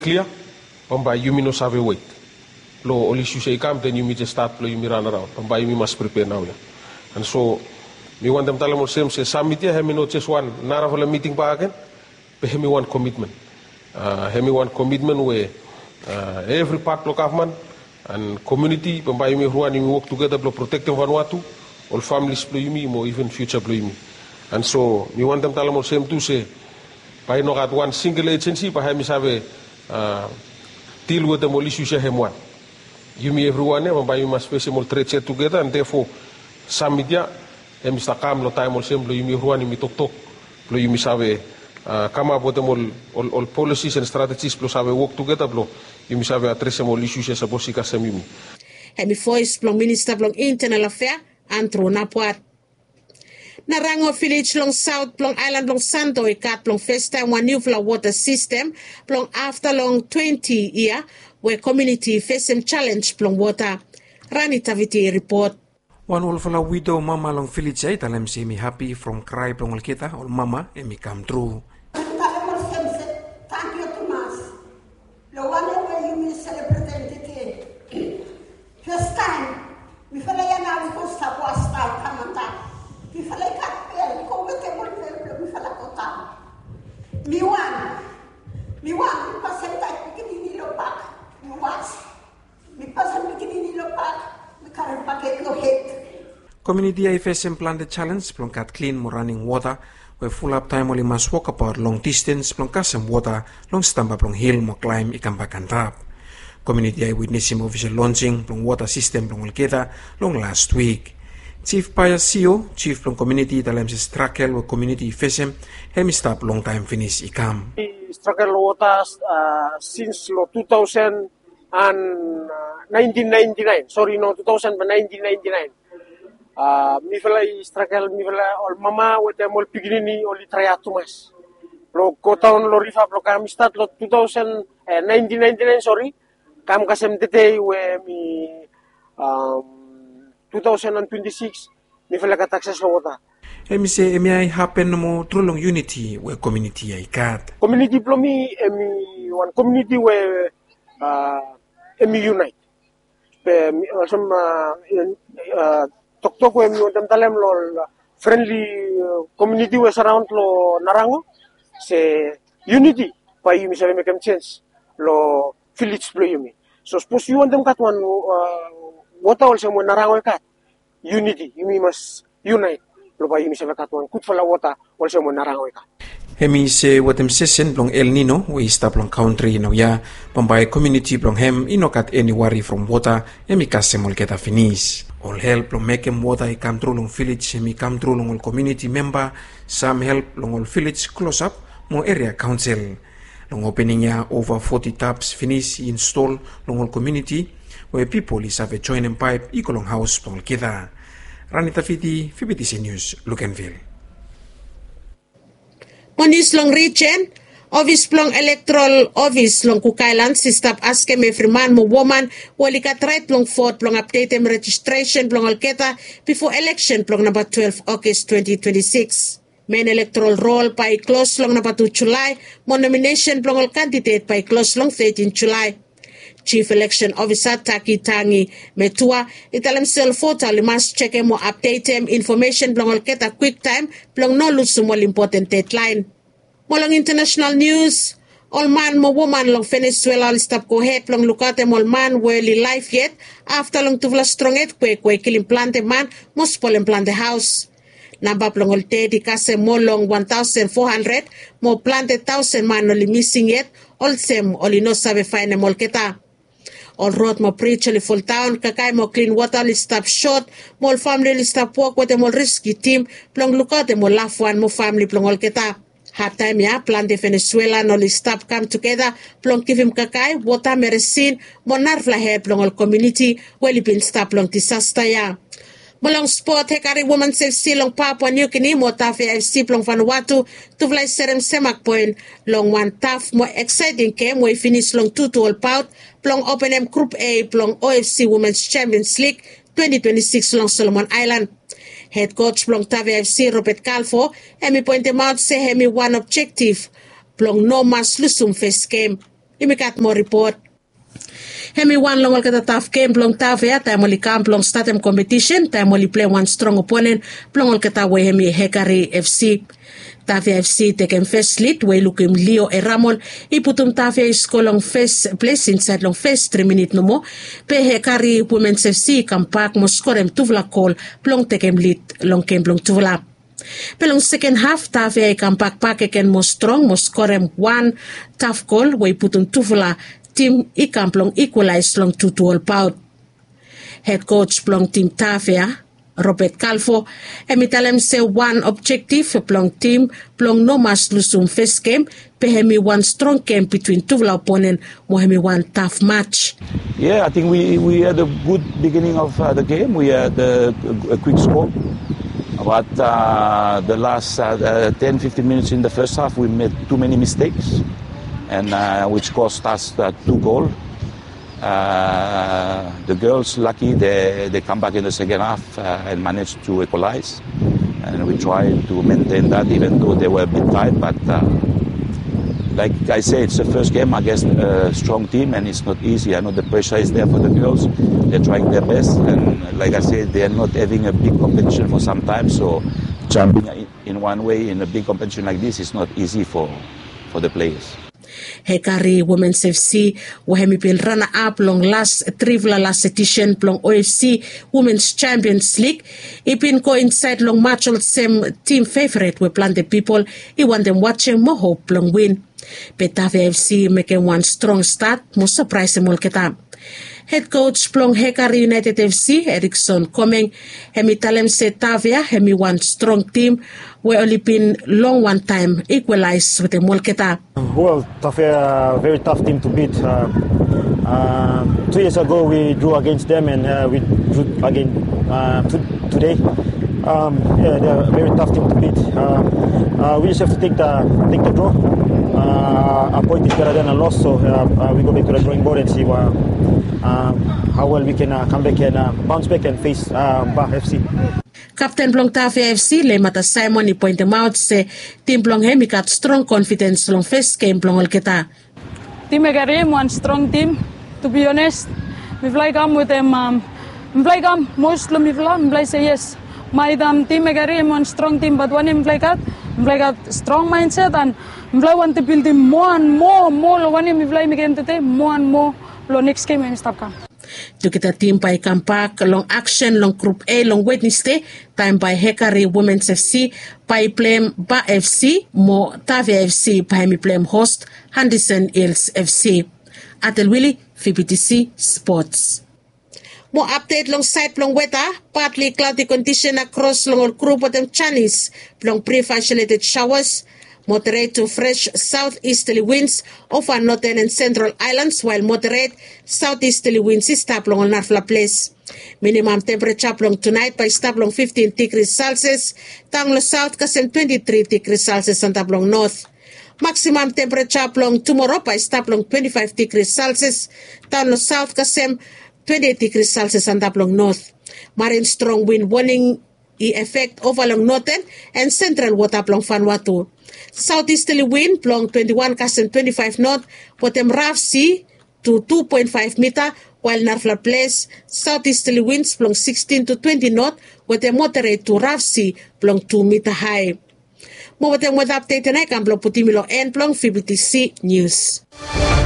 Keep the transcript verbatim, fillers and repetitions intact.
clear, pamba you no save wait. Lo oli say come, then you just start, lo you run around. Pamba you must prepare now. Yeah. And so, me want them tell them same say summit yeah, hemi no just one naravala meeting pa again, but hemi one commitment. Uh, hemi one commitment where uh, every part of government and community, pamba you me work together to protect Vanuatu, all families play me, or even future play me. And so, me want them tell them same to say, by no at one single agency, but hemi save uh, deal with them all issues hem one. You me everyone, pamba you must face them all trade together, and therefore, some media. Em sta kam lo time ol sem lo yumi ruan yumi tok tok lo yumi save come up with them all, all, all policies and strategies lo save work together lo yumi save address them all issues sa bosika sem yumi. Hemi voice plong minister plong internal affair Andrew Napuat. Narango village long south plong island long Santo ikat plong first time one new flow water system plong after long twenty year where community face some challenge plong water. Rani Taviti report. One wolfala widow mama long village ay talem si mi happy from cry plong kita ol mama e mi come true. Thank you Tomas. Lo one way you mi celebrate it. First time mi fala ya na ko sa ko start kamanta. Mi fala ka per ko wete mo per mi fala ko ta. Mi wan. Mi wan percentage bikini lo pak. Mi was. Mi percent bikini lo pak. Community I face and plan the challenge plong cat clean more running water where full up time only must walk apart long distance plong kasam water long stamba plong hill mo climb ikan bakan tap. Community I witness him official launching plong water system plong ulketa long last week. Chief Pius C O, Chief plong community talem si struggle with community face him hemi stop long time finish ikam. Struggle water uh, since lo two thousand and nineteen ninety-nine, sorry no two thousand but nineteen ninety-nine. Uh, mi fala struggle mi fala ol mama wete mol pignini oli triatumas. Lo kotaon lo rifa lo kam start lo two thousand eh, nineteen ninety-nine sorry. Kam kasem tete we mi um, two thousand twenty-six mi fala ka taxes lo wata. Emi se emi ay happen mo trulong unity we community ay kat. Community plomi emi one community we uh, emi unite. Pe some uh, uh, tok tok we mi dem talem lo friendly uh, community we surround lo Narango se unity pa yumi sa make change lo village plo yumi. So suppose you want them kat one uh, what all some Narango kat unity yumi must unite lo pa yumi sa kat one kut fala water all some Narango kat. Hemi se watem session plong El Nino we stop plong country no ya pambay community plong hem inokat any worry from water emi kasemol keta finish. All help plong make em water I come through long village emi come through long all community member some help long all village close up mo area council. Long opening ya over forty taps finish install long all community where people is have a join and pipe iko long house plong keta. Ranita Fiti, V B T C News, Lucanville. Monis long region, office plong electoral office long Kukailan si stop aske me freeman mo woman wali ka right long fort plong update em registration plong alketa before election plong number twelve August twenty twenty-six. Main electoral roll by close long number two July, mo nomination plong al candidate by close long thirteen July. Chief Election Officer Taki Tangi Metua italam sel photo limas check mo update em information plong alketa quick time plong no lose mo important deadline. Molong international news, all man mo woman long Venezuela stop ko he plong lukate mol man weli life yet after long tuvla strong et kwe kwe kilim plante man mos polem plante house. Namba plong ol te di kase mo long one thousand four hundred mo plante thousand man oli missing yet all sem oli no sabe fine mol keta. All road mo preach oli full town kakay mo clean water li stop short mo family li stop walk with mo risky team plong lukate mo laugh one mo family plong ol keta. Hard time ya plan de Venezuela no li stop come together plong give him kakay water medicine mo narfla head plong all community weli bin stop plong disaster ya. Molong sport hekari woman F C long Papua New Guinea mo taf F C plong Vanuatu to fly serem semak point long one tough mo exciting game mo finish long two to all pout plong open M Group A plong O F C Women's Champions League twenty twenty-six long Solomon Island. Head coach plong Tave F C Robert Calfo hemi point him out say hemi one objective plong no mas lusum first game. Imikat mo report. Hemi one long al kata tough game plong Tavia time oli kam plong statem competition time oli play one strong opponent plong al kata we hemi Hekari F C. Tavia F C taken first lead we lukim Leo e Ramon iputum Tavia isko long first place inside long first three minute no mo pe Hekari Women's F C kampak mo skorem tuvla call plong taken lead long game plong tuvla. Pelong second half Tavia kampak pak ken mo strong mo skorem one tough goal we putum tuvla team ikam plong equalize long two to all pout. Head coach plong team Tavia, Robert Calfo, emitalem se one objective plong team plong no mas lusum first game, pehemi one strong game between two opponent, mohemi one tough match. Yeah, I think we, we had a good beginning of uh, the game. We had a, a quick score. But uh, the last uh, ten to fifteen minutes in the first half, we made too many mistakes. And uh, which cost us uh, two goals. Uh, the girls, lucky, they, they come back in the second half uh, and managed to equalize. And we tried to maintain that even though they were a bit tight. But uh, like I say, it's the first game against a strong team and it's not easy. I know the pressure is there for the girls. They're trying their best. And like I said, they're not having a big competition for some time. So jumping in one way in a big competition like this is not easy for, for the players. Hekari Women's F C wahemi pin runner up long last trivla last edition plong O F C Women's Champions League ipin coincide long match all same team favorite we plan the people I want them watching mo hope long win. Petavia F C making one strong start mo surprise mo kita. Head coach plong Hekari United F C Erickson Coming hemi talem se Tavia hemi one strong team we only been long one time equalize with the Molketa. Well, Tavia, very tough team to beat. Uh, uh, two years ago we drew against them and uh, we drew again uh, to, today. Um, yeah, they're a very tough team to beat. Uh, uh, we just have to take the take the draw. Uh, a point is better than a loss, so uh, uh, we go back to the drawing board and see what, uh, how well we can uh, come back and uh, bounce back and face uh, Bah F C. Captain Plong Tavia F C le mata Simon i point them out se team Plong hemi got strong confidence long first game Plong Olketa. Team Hekari one strong team. To be honest, we play come with them. Um, we play come most lo we play. We play say yes. My um, team Hekari one strong team, but when we play got we play got strong mindset and we play want to build him more and more more. When we play again today, more and more. Lo next game we stop come. To kita team by Kampak long action long group A long Wednesday time by Hekari Women's F C by play Bah F C mo Tavia F C by mi play host Henderson Hills F C. Atel Willie V B T C Sports. Mo update long site long weather partly cloudy condition across long all group of them Chinese long pre-isolated showers. Moderate to fresh southeasterly winds over northern and central islands, while moderate southeasterly winds is stop long on Narfla Place. Minimum temperature long tonight by stop long fifteen degrees Celsius, Tanglo South kasem twenty-three degrees Celsius and Tablong North. Maximum temperature long tomorrow by stop long twenty-five degrees Celsius, Tanglo South kasem twenty-eight degrees Celsius and Tablong North. Marine strong wind warning effect over long northern and central water long Vanuatu. Southeasterly wind blowing twenty-one kasem twenty-five knot, bottom rough sea to two point five meter, while Narfla Place southeasterly winds blowing sixteen to twenty knot, with a moderate to rough sea blowing two meter high. Mo with weather update na kan blong putimilo and blong V B T C News.